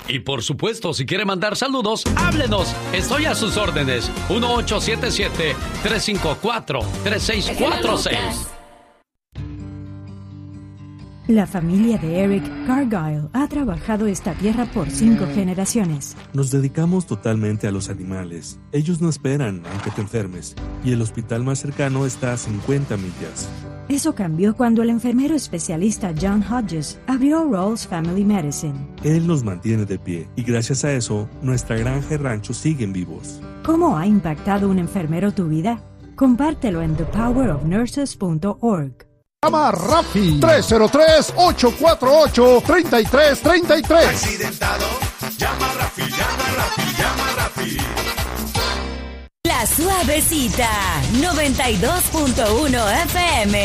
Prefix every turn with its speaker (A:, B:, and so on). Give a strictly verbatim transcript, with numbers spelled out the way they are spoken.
A: Y por supuesto, si quiere mandar saludos, háblenos. Estoy a sus órdenes. uno ocho siete siete, tres cinco cuatro, tres seis cuatro seis.
B: La familia de Eric Cargyle ha trabajado esta tierra por cinco generaciones.
C: Nos dedicamos totalmente a los animales. Ellos no esperan aunque te enfermes. Y el hospital más cercano está a cincuenta millas.
B: Eso cambió cuando el enfermero especialista John Hodges abrió Rawls Family Medicine.
C: Él nos mantiene de pie y gracias a eso, nuestra granja y rancho siguen vivos.
B: ¿Cómo ha impactado un enfermero tu vida? Compártelo en the power of nurses punto org.
D: Llama a Rafi tres cero tres, ocho cuatro ocho, tres tres tres tres.
E: Accidentado, llama a Rafi, llama a Rafi, llama a Rafi.
F: La Suavecita, noventa y dos punto uno F M.